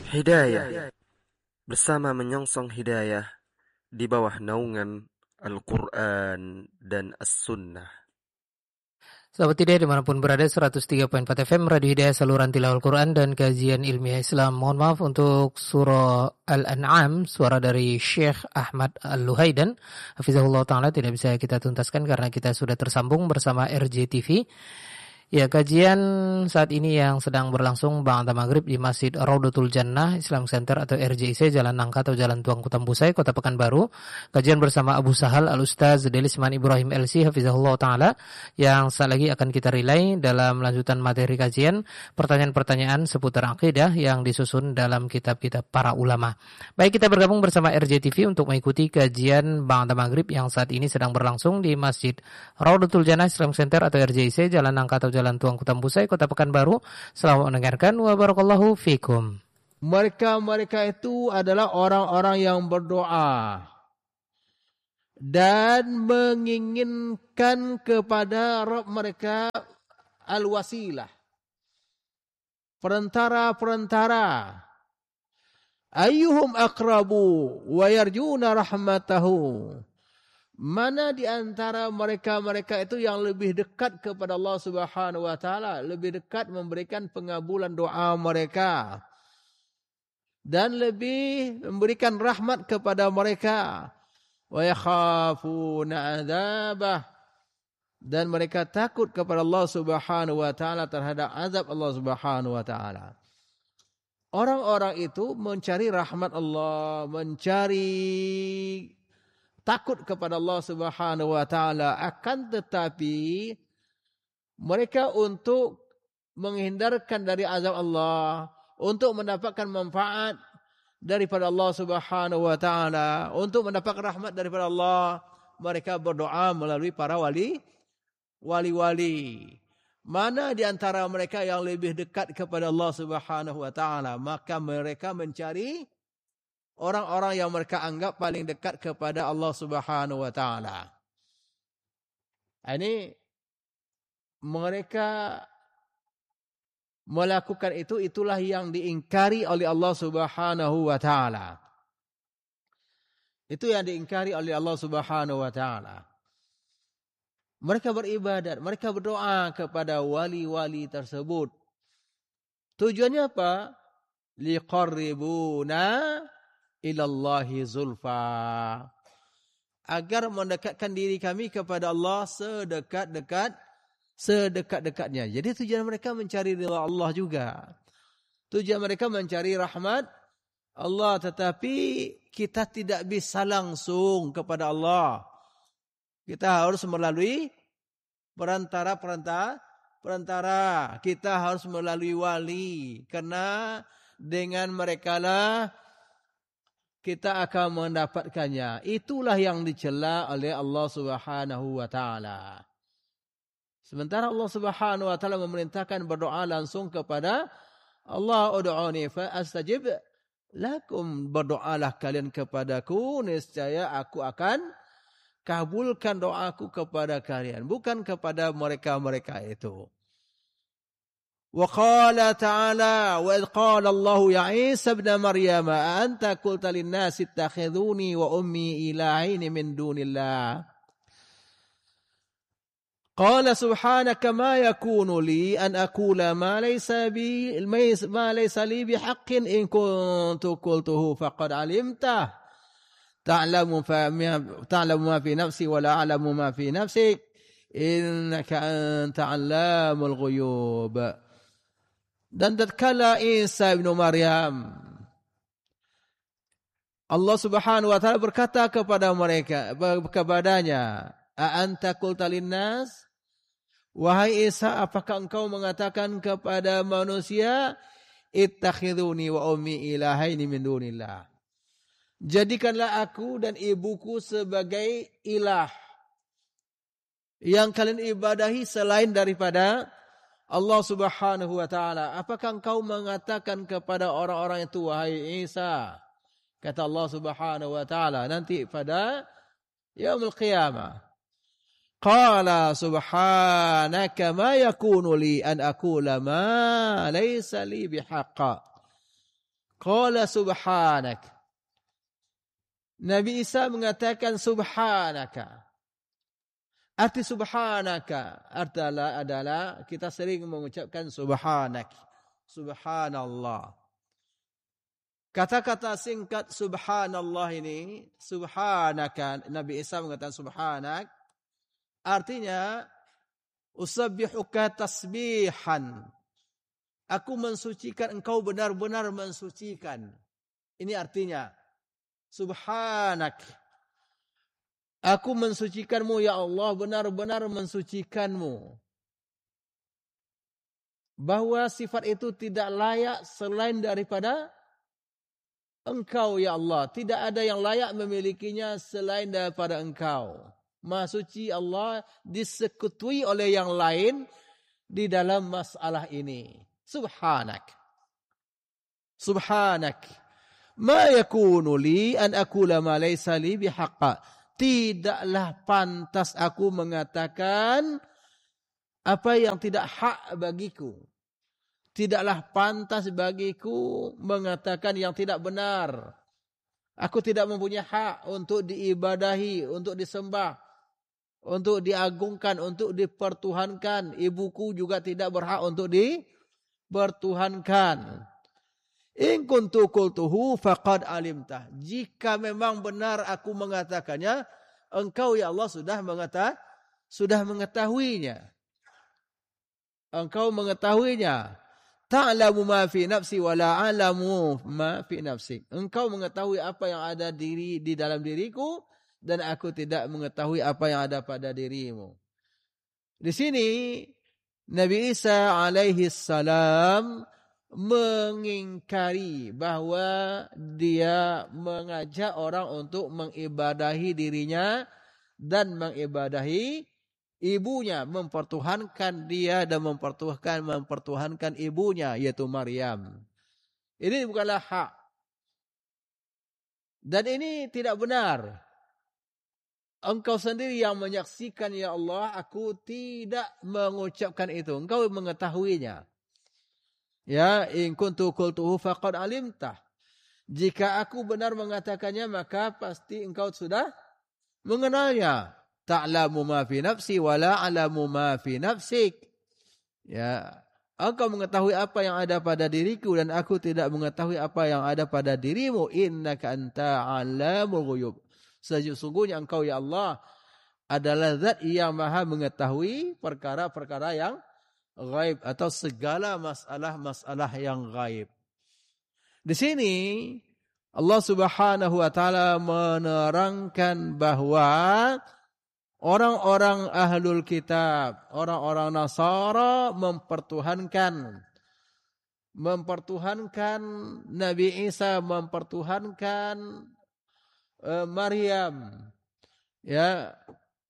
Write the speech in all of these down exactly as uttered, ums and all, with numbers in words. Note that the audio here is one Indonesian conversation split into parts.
Hidayah bersama menyongsong hidayah di bawah naungan Al-Quran dan As-Sunnah. Sahabat Hidayah dimanapun berada, seratus tiga koma empat F M Radio Hidayah, saluran tilawah Al-Quran dan kajian ilmiah Islam. Mohon maaf untuk surah Al-An'am, suara dari Syekh Ahmad Al-Luhaidan hafizahullah ta'ala tidak bisa kita tuntaskan karena kita sudah tersambung bersama R J T V. Ya, kajian saat ini yang sedang berlangsung ba'da maghrib di Masjid Raudatul Jannah Islam Center atau R J I C, Jalan Nangka atau Jalan Tuang Kutambusai, Kota Pekanbaru. Kajian bersama Abu Sahal Al-Ustaz Delisman Ibrahim L C hafizahullah ta'ala, yang saat lagi akan kita relay dalam lanjutan materi kajian pertanyaan-pertanyaan seputar akidah yang disusun dalam kitab-kitab para ulama. Baik, kita bergabung bersama R J T V untuk mengikuti kajian ba'da maghrib yang saat ini sedang berlangsung di Masjid Raudatul Jannah Islam Center atau R J I C, Jalan Nangka atau Jalan Tuang Kutambusai, Kota Pekanbaru. Selamat mendengarkan wa barakallahu fikum. Mereka-mereka itu adalah orang-orang yang berdoa dan menginginkan kepada Rabb mereka al-wasilah, perantara-perantara. Ayyuhum aqrabu wa yarjuna rahmatahu. Mana di antara mereka-mereka itu yang lebih dekat kepada Allah Subhanahu wa taala, lebih dekat memberikan pengabulan doa mereka dan lebih memberikan rahmat kepada mereka. Wa yakhafuna adzabah, dan mereka takut kepada Allah Subhanahu wa taala terhadap azab Allah Subhanahu wa taala. Orang-orang itu mencari rahmat Allah, mencari takut kepada Allah Subhanahu wa taala, akan tetapi mereka untuk menghindarkan dari azab Allah, untuk mendapatkan manfaat daripada Allah Subhanahu wa taala, untuk mendapatkan rahmat daripada Allah, mereka berdoa melalui para wali wali-wali. Mana di antara mereka yang lebih dekat kepada Allah Subhanahu wa taala, maka mereka mencari orang-orang yang mereka anggap paling dekat kepada Allah Subhanahu wa taala. Ini mereka melakukan itu, itulah yang diingkari oleh Allah Subhanahu wa taala. Itu yang diingkari oleh Allah Subhanahu wa taala. Mereka beribadat, mereka berdoa kepada wali-wali tersebut. Tujuannya apa? Liqarribuna ilallahi zulfa, agar mendekatkan diri kami kepada Allah sedekat-dekat sedekat-dekatnya. Jadi tujuan mereka mencari ridha Allah juga. Tujuan mereka mencari rahmat Allah, tetapi kita tidak bisa langsung kepada Allah. Kita harus melalui perantara-perantara perantara. Kita harus melalui wali, karena dengan merekalah kita akan mendapatkannya. Itulah yang dicela oleh Allah Subhanahu wa taala. Sementara Allah Subhanahu wa taala memerintahkan berdoa langsung kepada Allah, ud'uni fa astajib lakum, berdoalah kalian kepadaku, niscaya aku akan kabulkan doaku kepada kalian, bukan kepada mereka-mereka itu. وقال تعالى وإذ قال الله يا عيسى ابن مريم أأنت قلت للناس اتخذوني وأمي إلهين من دون الله قال سبحانك ما يكون لي أن أقول ما ليس بي ما ليس لي بحق إن كنت قلته فقد علمته تعلم تعلم ما في نفسي ولا أعلم ما في نفسك إنك أنت علام الغيوب. Dan tatkala Isa bin Maryam, Allah Subhanahu wa taala berkata kepada mereka, kepadanya, a anta qulta linnas, wahai Isa, apakah engkau mengatakan kepada manusia, ittakhiduni wa ummi ilahaini min dunillah, jadikanlah aku dan ibuku sebagai ilah yang kalian ibadahi selain daripada Allah Subhanahu wa taala. Apakah engkau mengatakan kepada orang-orang itu, wahai Isa? Kata Allah Subhanahu wa taala nanti pada yaumul qiyamah, qala subhanaka ma yakunu li an aqula ma laysa li bihaqqa Qala subhanak. Nabi Isa mengatakan subhanaka. Arti subhanaka adalah, adalah kita sering mengucapkan subhanak. Subhanallah. Kata-kata singkat subhanallah ini, subhanaka, Nabi Isa mengatakan subhanak, artinya usabbihuka tasbihan. Aku mensucikan engkau benar-benar mensucikan. Ini artinya subhanak. Aku mensucikanmu ya Allah, benar-benar mensucikanmu. Bahwa sifat itu tidak layak selain daripada engkau ya Allah. Tidak ada yang layak memilikinya selain daripada engkau. Maha suci Allah disekutui oleh yang lain di dalam masalah ini. Subhanak. Subhanak. Ma yakunu li an aqula ma laysa li bihaqqa. Tidaklah pantas aku mengatakan apa yang tidak hak bagiku. Tidaklah pantas bagiku mengatakan yang tidak benar. Aku tidak mempunyai hak untuk diibadahi, untuk disembah, untuk diagungkan, untuk dipertuhankan. Ibuku juga tidak berhak untuk dipertuhankan. In kuntu qultuhu faqad alimtah. Jika memang benar aku mengatakannya, engkau ya Allah sudah mengetahui, sudah mengetahuinya. Engkau mengetahuinya. Ta'lamu ma fi nafsi wa la a'lamu ma fi nafsi. Engkau mengetahui apa yang ada diri di dalam diriku dan aku tidak mengetahui apa yang ada pada dirimu. Di sini Nabi Isa alaihi salam mengingkari bahwa dia mengajak orang untuk mengibadahi dirinya dan mengibadahi ibunya, mempertuhankan dia dan mempertuhankan mempertuhankan ibunya yaitu Maryam. Ini bukanlah hak. Dan ini tidak benar. Engkau sendiri yang menyaksikan ya Allah, aku tidak mengucapkan itu. Engkau mengetahuinya. Ya, in kuntu qultuhu faqad alimtah. Jika aku benar mengatakannya maka pasti engkau sudah mengenalnya. Ta'lamu ma fi nafsi wa la a'lamu ma fi nafsik. Ya, engkau mengetahui apa yang ada pada diriku dan aku tidak mengetahui apa yang ada pada dirimu. Innaka anta 'allamul ghuyub. Sesungguhnya engkau ya Allah adalah zat yang maha mengetahui perkara-perkara yang ghaib atau segala masalah-masalah yang ghaib. Di sini Allah Subhanahu wa taala menerangkan bahwa orang-orang ahlul kitab, orang-orang Nasara mempertuhankan mempertuhankan Nabi Isa, mempertuhankan uh, Maryam. Ya,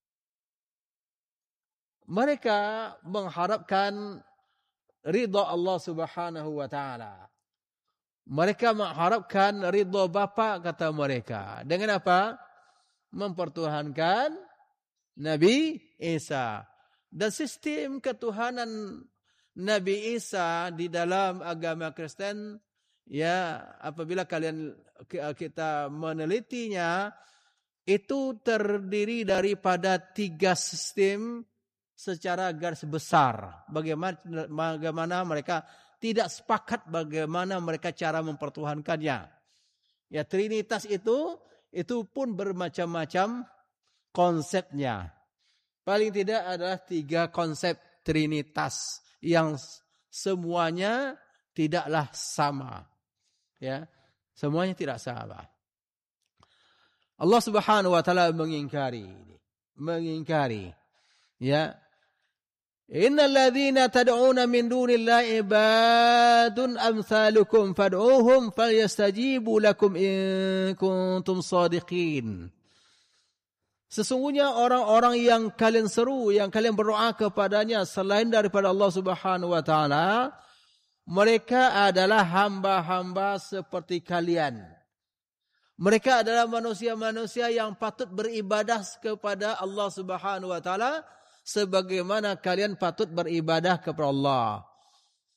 mereka mengharapkan ridha Allah Subhanahu wa taala. Mereka mengharapkan ridha bapa kata mereka. Dengan apa? Mempertuhankan Nabi Isa. Dan sistem ketuhanan Nabi Isa di dalam agama Kristen, ya, apabila kalian kita menelitinya, itu terdiri daripada tiga sistem secara garis besar. Bagaimana, bagaimana mereka tidak sepakat bagaimana mereka cara mempertuhankannya. Ya, Trinitas itu itu pun bermacam-macam konsepnya. Paling tidak adalah tiga konsep Trinitas yang semuanya tidaklah sama. Ya, semuanya tidak sama. Allah Subhanahu wa taala mengingkari, mengingkari. Ya, innal ladzina tad'una min dunillahi ibadun amsalukum fad'uhum falyastajibu lakum in kuntum shadiqin. Sesungguhnya orang-orang yang kalian seru, yang kalian berdoa kepadanya selain daripada Allah Subhanahu wa taala, mereka adalah hamba-hamba seperti kalian. Mereka adalah manusia-manusia yang patut beribadah kepada Allah Subhanahu wa taala sebagaimana kalian patut beribadah kepada Allah.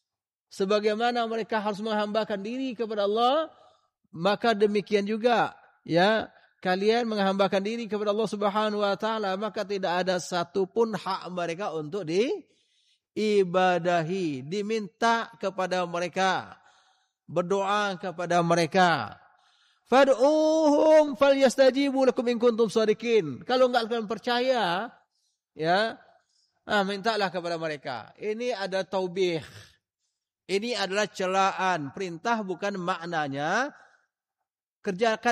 sebagaimana mereka harus menghambakan diri kepada Allah, maka demikian juga ya kalian menghambakan diri kepada Allah Subhanahu wa taala, maka tidak ada satupun hak mereka untuk diibadahi, diminta kepada mereka, berdoa kepada mereka. Fad'uhum falyastajibu lakum in kuntum shadiqin. Kalau enggak kalian percaya, ya, ah, mintalah kepada mereka. Ini ada taubih. Ini adalah celaan, perintah bukan maknanya kerjakan